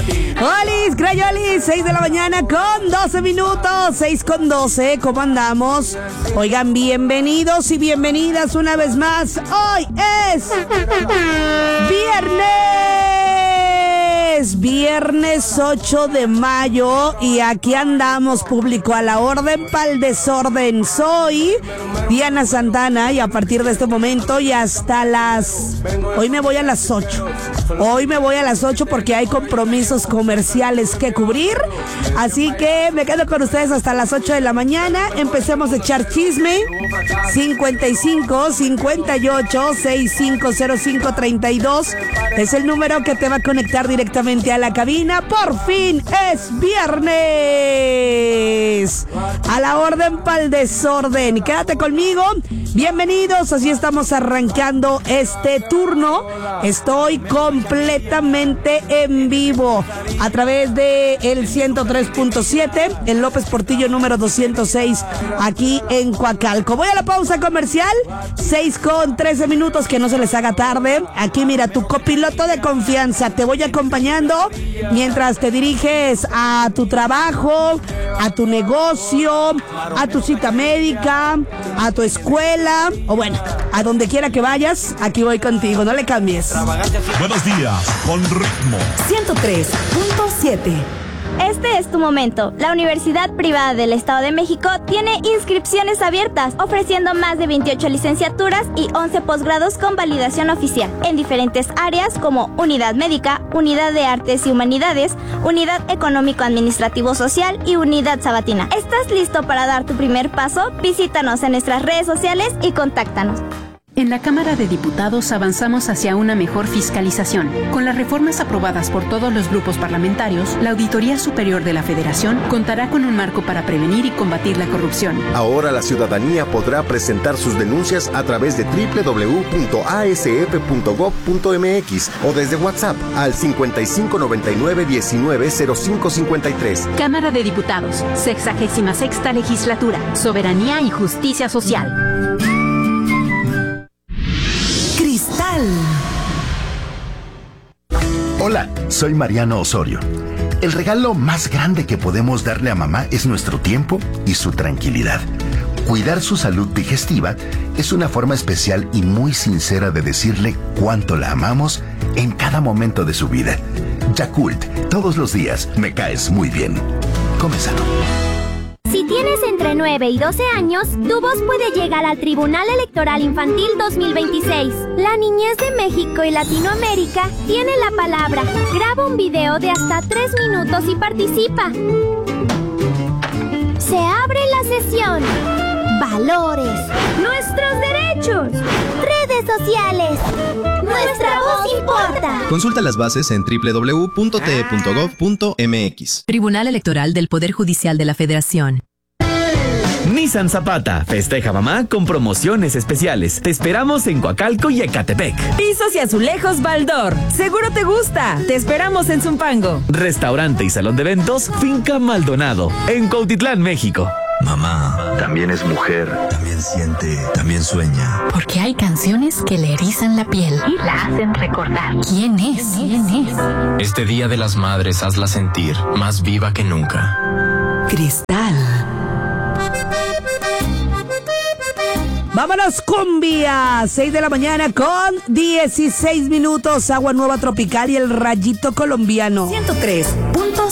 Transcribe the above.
Olis, Crayolis, 6 de la mañana con 12 minutos, 6 con 12, ¿cómo andamos? Oigan, bienvenidos y bienvenidas una vez más. Hoy es viernes 8 de mayo y aquí andamos, público, a la orden pa'l desorden. Soy Diana Santana y a partir de este momento y hasta hoy me voy a las 8. Hoy me voy a las 8 porque hay compromisos comerciales que cubrir. Así que me quedo con ustedes hasta las 8 de la mañana. Empecemos a echar chisme. 55 58 6505 32 es el número que te va a conectar directamente a la cabina. Por fin es viernes. A la orden pa'l desorden. Y quédate conmigo. Bienvenidos. Así estamos arrancando este turno. Estoy completamente en vivo a través de el 103.7, el López Portillo número 206, aquí en Coacalco. Voy a la pausa comercial, 6 con 13 minutos, que no se les haga tarde. Aquí mira, tu copiloto de confianza, te voy acompañando mientras te diriges a tu trabajo, a tu negocio, a tu cita médica, a tu escuela, o bueno, a donde quiera que vayas, aquí voy contigo, no le cambies. Buenos días, con ritmo. 103.7. Este es tu momento. La Universidad Privada del Estado de México tiene inscripciones abiertas, ofreciendo más de 28 licenciaturas y 11 posgrados con validación oficial, en diferentes áreas como Unidad Médica, Unidad de Artes y Humanidades, Unidad Económico-Administrativo-Social y Unidad Sabatina. ¿Estás listo para dar tu primer paso? Visítanos en nuestras redes sociales y contáctanos. En la Cámara de Diputados avanzamos hacia una mejor fiscalización. Con las reformas aprobadas por todos los grupos parlamentarios, la Auditoría Superior de la Federación contará con un marco para prevenir y combatir la corrupción. Ahora la ciudadanía podrá presentar sus denuncias a través de www.asf.gov.mx o desde WhatsApp al 5599-190553. Cámara de Diputados, 66ª Legislatura, Soberanía y Justicia Social. Hola, soy Mariano Osorio. El regalo más grande que podemos darle a mamá es nuestro tiempo y su tranquilidad. Cuidar su salud digestiva es una forma especial y muy sincera de decirle cuánto la amamos en cada momento de su vida. Yakult, todos los días me caes muy bien. Come sano. Si tienes entre 9 y 12 años, tu voz puede llegar al Tribunal Electoral Infantil 2026. La niñez de México y Latinoamérica tiene la palabra. Graba un video de hasta 3 minutos y participa. Se abre la sesión. Valores. Nuestros derechos. Redes sociales. Nuestra voz importa. Consulta las bases en www.te.gov.mx. Tribunal Electoral del Poder Judicial de la Federación. Nissan Zapata festeja mamá con promociones especiales. Te esperamos en Coacalco y Ecatepec. Pisos y azulejos Baldor. Seguro te gusta. Te esperamos en Zumpango. Restaurante y salón de eventos Finca Maldonado en Cuautitlán, México. Mamá también es mujer, también siente, también sueña. Porque hay canciones que le erizan la piel y la hacen recordar. ¿Quién es? Este Día de las Madres hazla sentir más viva que nunca. Cristal. Vámonos, cumbia. 6 de la mañana con 16 minutos. Agua Nueva Tropical y el Rayito Colombiano. 103.7.